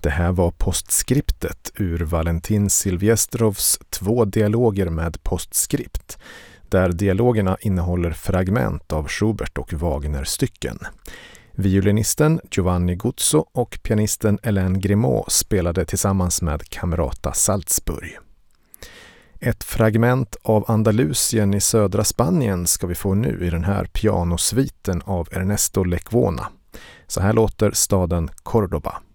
Det här var postskriptet ur Valentin Silvestrovs 2 dialoger med postskript, där dialogerna innehåller fragment av Schubert och Wagner-stycken. Violinisten Giovanni Guzzo och pianisten Hélène Grimaud spelade tillsammans med Camerata Salzburg. Ett fragment av Andalusien i södra Spanien ska vi få nu i den här pianosviten av Ernesto Lecuona. Så här låter staden Córdoba.